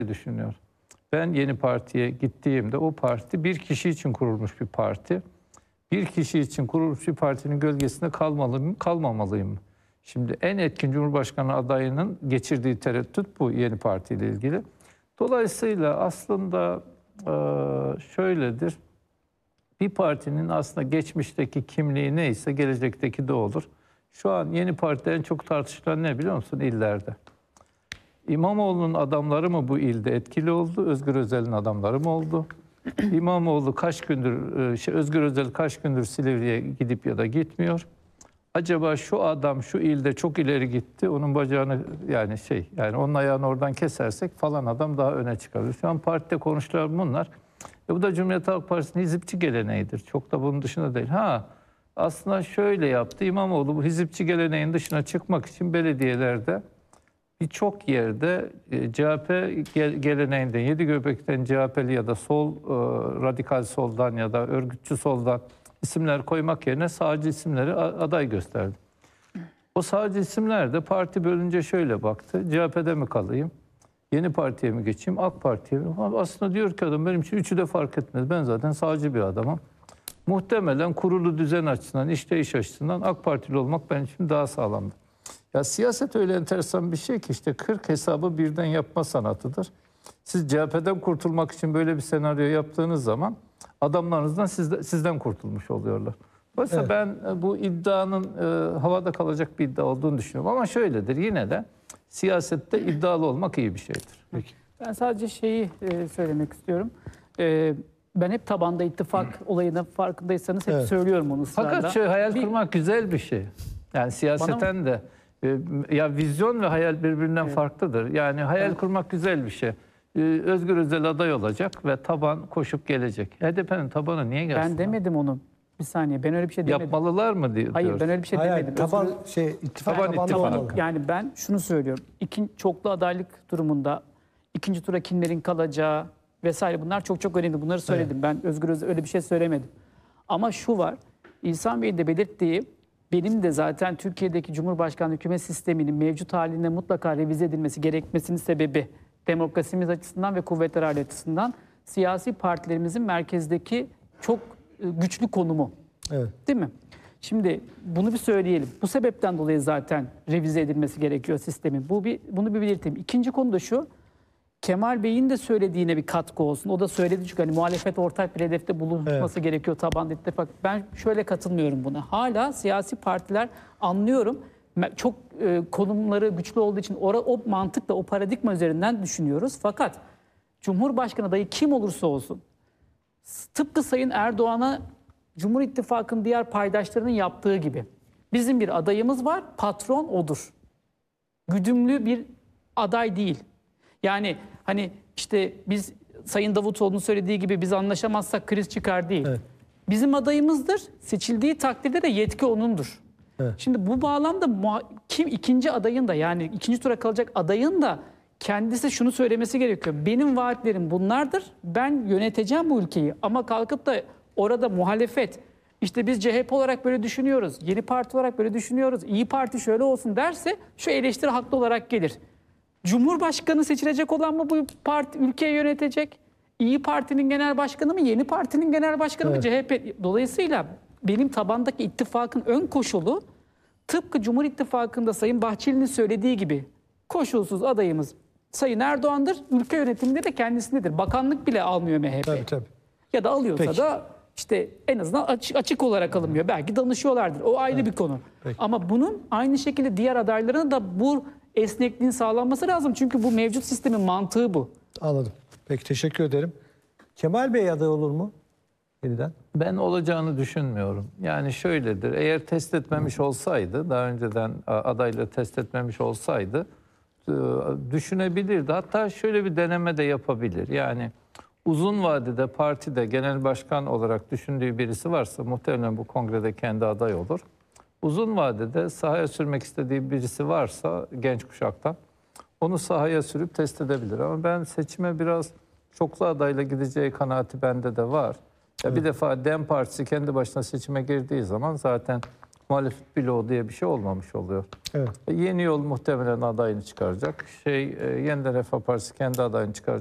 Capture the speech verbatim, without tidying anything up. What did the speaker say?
düşünüyor. Ben Yeni Parti'ye gittiğimde o parti bir kişi için kurulmuş bir parti. Bir kişi için kurulmuş bir partinin gölgesinde kalmalı mıyım, kalmamalıyım mı? Şimdi en etkin Cumhurbaşkanı adayının geçirdiği tereddüt bu Yeni Parti ile ilgili. Dolayısıyla aslında şöyledir. Bir partinin aslında geçmişteki kimliği neyse gelecekteki de olur. Şu an Yeni Parti'de en çok tartışılan ne biliyor musun? İllerde. İmamoğlu'nun adamları mı bu ilde etkili oldu? Özgür Özel'in adamları mı oldu? İmamoğlu kaç gündür, şey, Özgür Özel kaç gündür Silivri'ye gidip ya da gitmiyor? Acaba şu adam şu ilde çok ileri gitti, onun bacağını yani şey yani onun ayağını oradan kesersek falan adam daha öne çıkar. Şu an partide konuşulan bunlar. E bu da Cumhuriyet Halk Partisi'nin hizipçi geleneğidir. Çok da bunun dışında değil. Ha aslında şöyle yaptı. İmamoğlu bu hizipçi geleneğin dışına çıkmak için belediyelerde birçok yerde C H P geleneğinden, Yedigöbek'ten C H P'li ya da sol, radikal soldan ya da örgütçü soldan isimler koymak yerine sağcı isimleri aday gösterdi. O sağcı isimler de parti bölünce şöyle baktı. C H P'de mi kalayım? Yeni Parti'ye mi geçeyim? AK Parti'ye mi? Aslında diyor ki adam benim için üçü de fark etmez. Ben zaten sağcı bir adamım. Muhtemelen kurulu düzen açısından, işleyiş açısından AK Partili olmak benim için daha sağlamdır. Ya siyaset öyle enteresan bir şey ki işte kırk hesabı birden yapma sanatıdır. Siz C H P'den kurtulmak için böyle bir senaryo yaptığınız zaman adamlarınızdan sizde, sizden kurtulmuş oluyorlar. Oysa evet. Ben bu iddianın e, havada kalacak bir iddia olduğunu düşünüyorum. Ama şöyledir yine de siyasette iddialı olmak iyi bir şeydir. Peki. Ben sadece şeyi e, söylemek istiyorum. E, ben hep tabanda ittifak olayına farkındaysanız hep evet. söylüyorum onu ısrarla. Fakat şöyle hayal bir, kurmak güzel bir şey. Yani siyaseten de e, ya vizyon ve hayal birbirinden evet. farklıdır. Yani hayal evet. kurmak güzel bir şey. E, Özgür Özel aday olacak ve taban koşup gelecek. H D P'nin tabanı niye gelsin? Ben demedim onu. Bir saniye ben öyle bir şey demedim. Yapmalılar mı diyor? Hayır ben öyle bir şey hayır, demedim. Taban Özgür... şey ittifak taban tabanlı ittifak. olmalı. Yani ben şunu söylüyorum. İkinci çoklu adaylık durumunda ikinci tura kimlerin kalacağı vesaire bunlar çok çok önemli. Bunları söyledim. Evet. Ben Özgür Özel öyle bir şey söylemedim. Ama şu var. İhsan Bey'in de belirttiği benim de zaten Türkiye'deki Cumhurbaşkanlığı hükümet sisteminin mevcut haline mutlaka revize edilmesi gerekmesinin sebebi demokrasimiz açısından ve kuvvetler hali açısından siyasi partilerimizin merkezdeki çok güçlü konumu. Evet. Değil mi? Şimdi bunu bir söyleyelim. Bu sebepten dolayı zaten revize edilmesi gerekiyor sistemin. Bu bir, bunu bir belirteyim. İkinci konu da şu. Kemal Bey'in de söylediğine bir katkı olsun. O da söyledi çünkü hani muhalefet ortak bir hedefte bulunması evet. gerekiyor tabanda ittifak. Ben şöyle katılmıyorum buna. Hala siyasi partiler anlıyorum. Çok e, konumları güçlü olduğu için ora, o mantıkla, o paradigma üzerinden düşünüyoruz. Fakat Cumhurbaşkanı adayı kim olursa olsun tıpkı Sayın Erdoğan'a Cumhur İttifakı'nın diğer paydaşlarının yaptığı gibi bizim bir adayımız var, patron odur. Güdümlü bir aday değil. Yani hani işte biz Sayın Davutoğlu'nun söylediği gibi biz anlaşamazsak kriz çıkar değil. Evet. Bizim adayımızdır. Seçildiği takdirde de yetki onundur. Evet. Şimdi bu bağlamda kim ikinci adayın da yani ikinci tura kalacak adayın da kendisi şunu söylemesi gerekiyor. Benim vaatlerim bunlardır. Ben yöneteceğim bu ülkeyi. Ama kalkıp da orada muhalefet işte biz C H P olarak böyle düşünüyoruz. Yeni Parti olarak böyle düşünüyoruz. İyi Parti şöyle olsun derse şu eleştiri haklı olarak gelir. Cumhurbaşkanı seçilecek olan mı bu parti ülkeyi yönetecek? İyi Parti'nin genel başkanı mı? Yeni Parti'nin genel başkanı evet. mı? C H P. Dolayısıyla benim tabandaki ittifakın ön koşulu tıpkı Cumhur İttifakı'nda Sayın Bahçeli'nin söylediği gibi koşulsuz adayımız Sayın Erdoğan'dır. Ülke yönetiminde de kendisindedir. Bakanlık bile almıyor M H P. Tabii, tabii. Ya da alıyorsa Peki. da işte en azından açık, açık olarak alınmıyor. Belki danışıyorlardır. O ayrı evet. bir konu. Peki. Ama bunun aynı şekilde diğer adayların da bu esnekliğin sağlanması lazım. Çünkü bu mevcut sistemin mantığı bu. Anladım. Peki teşekkür ederim. Kemal Bey aday olur mu? Yeniden. Ben olacağını düşünmüyorum. Yani şöyledir. Eğer test etmemiş olsaydı, daha önceden adayla test etmemiş olsaydı düşünebilirdi. Hatta şöyle bir deneme de yapabilir. Yani uzun vadede partide genel başkan olarak düşündüğü birisi varsa muhtemelen bu kongrede kendi aday olur. Uzun vadede sahaya sürmek istediği birisi varsa genç kuşaktan onu sahaya sürüp test edebilir. Ama ben seçime biraz çoklu adayla gideceği kanaati bende de var. Ya bir defa DEM Partisi kendi başına seçime girdiği zaman zaten muhalefet bloğu diye bir şey olmamış oluyor. Evet. Yeni Yol muhtemelen adayını çıkaracak. Şey, e, Yeniden Refah Partisi kendi adayını çıkaracak.